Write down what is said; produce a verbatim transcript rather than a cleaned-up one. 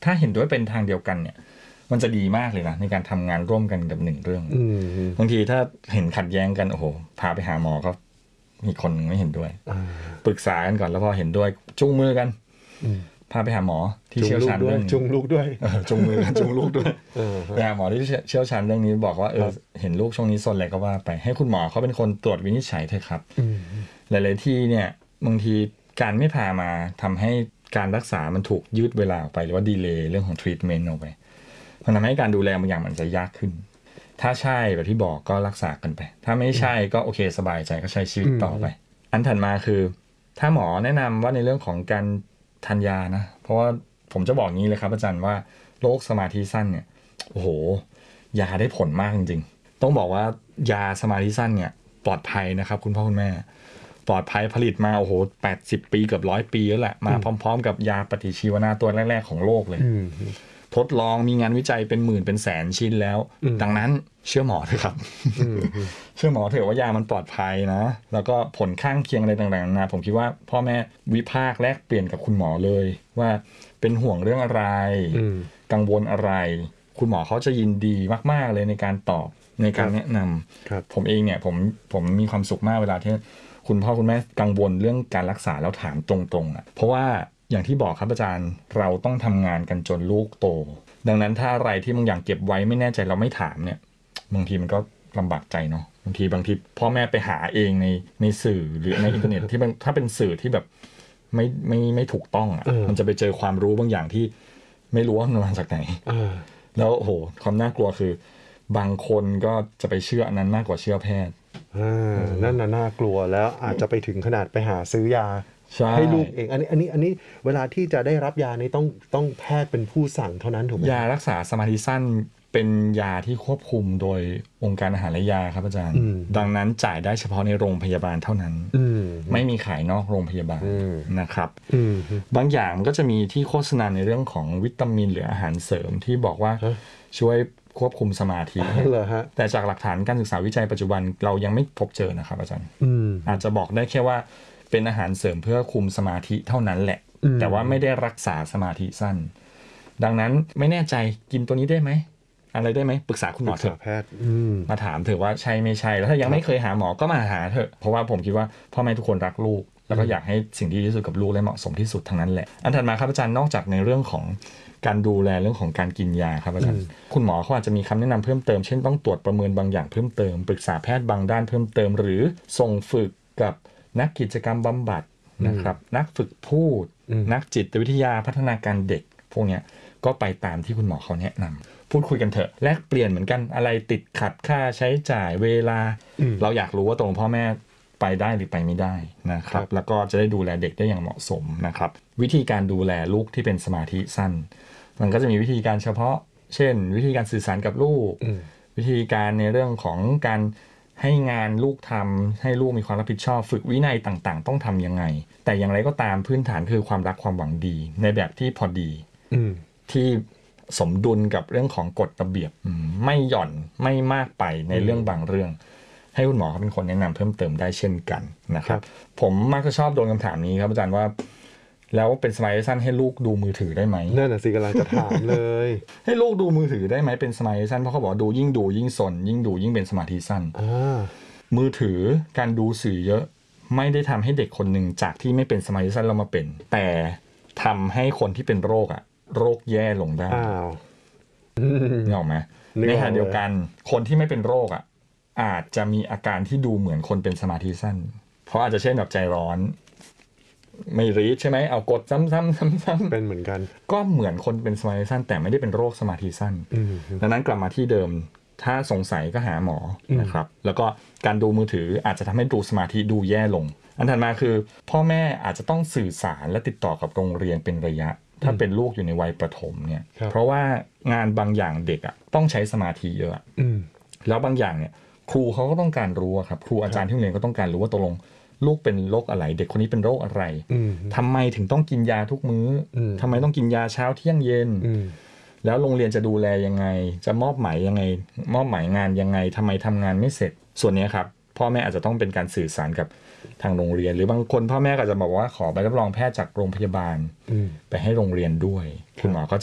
ถ้าเห็นด้วยเป็นทางเดียวกันเนี่ยมันจะดีมากเลยนะในการทำงานร่วมกันกับหนึ่งเรื่องบางทีถ้าเห็นขัดแย้งกันโอ้โหพาไปหาหมอก็มีคนไม่เห็นด้วยปรึกษากันก่อนแล้วพอเห็นด้วยจูงมือกันพาไปหาหมอที่เชี่ยวชาญเรื่องจุงลูกด้วยจูงมือกันจูงลูกด้วยไปหาหมอที่เชี่ยวชาญเรื่องนี้บอกว่าเออเห็นลูกช่วงนี้ซนอะไรก็ว่าไปให้คุณหมอเขาเป็นคนตรวจวินิจฉัยเถอะครับหลายๆที่เนี่ยบางทีการไม่พามาทำให้การรักษามันถูกยืดเวลาออกไปหรือว่าดีเลย์เรื่องของทรีทเมนต์ออกไปมันทำให้การดูแลบางอย่างมันจะยากขึ้นถ้าใช่แบบที่บอกก็รักษากันไปถ้าไม่ใช่ก็โอเคสบายใจก็ใช้ชีวิตต่อไปอันถัดมาคือถ้าหมอแนะนำว่าในเรื่องของการทานยานะเพราะว่าผมจะบอกงี้เลยครับอาจารย์ว่าโรคสมาธิสั้นเนี่ยโอ้โหยาได้ผลมากจริงๆต้องบอกว่ายาสมาธิสั้นเนี่ยปลอดภัยนะครับคุณพ่อคุณแม่ปลอดภัยผลิตมาโอ้โหแปดสิบปีเกือบร้อยปีแล้วแหละมาพร้อมๆกับยาปฏิชีวนะตัวแรกๆของโลกเลยทดลองมีงานวิจัยเป็นหมื่นเป็นแสนชิ้นแล้วดังนั้นเชื่อหมอเถอะครับเชื่อหมอเถอะว่ายามันปลอดภัยนะแล้วก็ผลข้างเคียงอะไรต่างๆนะผมคิดว่าพ่อแม่วิพากษ์แลกเปลี่ยนกับคุณหมอเลยว่าเป็นห่วงเรื่องอะไรกังวลอะไรคุณหมอเขาจะยินดีมากๆเลยในการตอบในการแนะนำผมเองเนี่ยผมผมมีความสุขมากเวลาที่คุณพ่อคุณแม่กังวลเรื่องการรักษาแล้วถามตรงๆอ่ะเพราะว่าอย่างที่บอกครับอาจารย์เราต้องทำงานกันจนลูกโตดังนั้นถ้าอะไรที่บางอย่างเก็บไว้ไม่แน่ใจเราไม่ถามเนี่ยบางทีมันก็ลำบากใจเนาะบางทีบางทีพ่อแม่ไปหาเองในในสื่อหรือในอินเทอร์เน็ตที่ถ้าเป็นสื่อที่แบบไม่ไม่ไม่ถูกต้องอ่ะมันจะไปเจอความรู้บางอย่างที่ไม่รู้ว่ามันมาจากไหนแล้วโอ้โหความน่ากลัวคือบางคนก็จะไปเชื่ออันนั้นมากกว่าเชื่อแพทย์นั่นน่ะน่ากลัวแล้วอาจจะไปถึงขนาดไปหาซื้อยาให้ลูกเองอันนี้อันนี้อันนี้เวลาที่จะได้รับยานี่ต้องต้องแพทย์เป็นผู้สั่งเท่านั้นถูกไหมยารักษาสมาธิสั้นเป็นยาที่ควบคุมโดยองค์การอาหารและยาครับอาจารย์ดังนั้นจ่ายได้เฉพาะในโรงพยาบาลเท่านั้นไม่มีขายนอกโรงพยาบาลนะครับบางอย่างมันก็จะมีที่โฆษณาในเรื่องของวิตามินหรืออาหารเสริมที่บอกว่าช่วยควบคุมสมาธิแต่จากหลักฐานการศึกษาวิจัยปัจจุบันเรายังไม่พบเจอนะครับอาจารย์อาจจะบอกได้แค่ว่าเป็นอาหารเสริมเพื่อคุมสมาธิเท่านั้นแหละแต่ว่าไม่ได้รักษาสมาธิสั้นดังนั้นไม่แน่ใจกินตัวนี้ได้ไหมอะไรได้ไหมปรึกษาคุณหมอเถอะมาถามเถอะว่าใช่ไม่ใช่แล้วถ้ายังไม่เคยหาหมอก็มาหาเถอะเพราะว่าผมคิดว่าพ่อแม่ทุกคนรักลูกแล้วก็อยากให้สิ่งที่ดีที่สุดกับลูกและเหมาะสมที่สุดทั้งนั้นแหละอันถัดมาครับอาจารย์นอกจากในเรื่องของการดูแลเรื่องของการกินยาครับอาจารย์คุณหมอเขาอาจจะมีคำแนะนำเพิ่มเติมเช่นต้องตรวจประเมินบางอย่างเพิ่มเติมปรึกษาแพทย์บางด้านเพิ่มเติมหรือส่งฝึกกับนักกิจกรรมบำบัดนะครับนักฝึกพูดนักจิตวิทยาพัฒนาการเด็กพวกนี้ก็ไปตามที่คุณหมอเขาแนะนำพูดคุยกันเถอะแลกเปลี่ยนเหมือนกันอะไรติดขัดค่าใช้จ่ายเวลาเราอยากรู้ว่าตรงพ่อแม่ไปได้หรือไปไม่ได้นะครับแล้วก็จะได้ดูแลเด็กได้อย่างเหมาะสมนะครับวิธีการดูแลลูกที่เป็นสมาธิสั้นมันก็จะมีวิธีการเฉพาะเช่นวิธีการสื่อสารกับลูกวิธีการในเรื่องของการให้งานลูกทำให้ลูกมีความรับผิดชอบฝึกวินัยต่างๆต้องทำยังไงแต่อย่างไรก็ตามพื้นฐานคือความรักความหวังดีในแบบที่พอดีที่สมดุลกับเรื่องของกฎระเบียบไม่หย่อนไม่มากไปในเรื่องบางเรื่องให้คุณหมอเขาเป็นคนแนะนำเพิ่มเติมได้เช่นกันนะครับผมมักจะชอบโดนคำถามนี้ครับอาจารย์ว่าแล้วเป็นสมาธิสั้นให้ลูกดูมือถือได้ไหมนั่นน่ะสิกำลังจะถามเลยให้ลูกดูมือถือได้ไหมเป็นสมาธิสั้นเพราะเขาบอกดูยิ่งดูยิ่งสนยิ่งดูยิ่งเป็นสมาธิสั้นมือถือการดูสื่อเยอะไม่ได้ทำให้เด็กคนหนึ่งจากที่ไม่เป็นสมาธิสั้นเรามาเป็นแต่ทำให้คนที่เป็นโรคอะโรคแย่ลงได้นึกออกไหมในขณะเดียวกันคนที่ไม่เป็นโรคอะอาจจะมีอาการที่ดูเหมือนคนเป็นสมาธิสั้นเพราะอาจจะเช่นแบบใจร้อนไม่รีดใช่ไหมเอากดซ้ำๆซ้ำๆเป็นเหมือนกันก็เหมือนคนเป็นสมาธิสั้นแต่ไม่ได้เป็นโรคสมาธิสั้นดังนั้นกลับมาที่เดิมถ้าสงสัยก็หาหมอนะครับแล้วก็การดูมือถืออาจจะทำให้ดูสมาธิดูแย่ลงอันถัดมาคือพ่อแม่อาจจะต้องสื่อสารและติดต่อกับโรงเรียนเป็นระยะถ้าเป็นลูกอยู่ในวัยประถมเนี่ยเพราะว่างานบางอย่างเด็กอ่ะต้องใช้สมาธิเยอะแล้วบางอย่างเนี่ยครูเขาก็ต้องการรู้ครับครูอาจารย์ที่โรงเรียนก็ต้องการรู้ว่าตกลงลูกเป็นโรคอะไรเด็กคนนี้เป็นโรคอะไรทำไมถึงต้องกินยาทุกมื้อทำไมต้องกินยาเช้าเที่ยงเย็นแล้วโรงเรียนจะดูแลยังไงจะมอบหมายยังไงมอบหมายงานยังไงทำไมทำงานไม่เสร็จส่วนนี้ครับพ่อแม่อาจจะต้องเป็นการสื่อสารกับทางโรงเรียนหรือบางคนพ่อแม่ก็จะบอกว่าขอใบรับรองแพทย์จากโรงพยาบาลไปให้โรงเรียนด้วยคุณหมอก็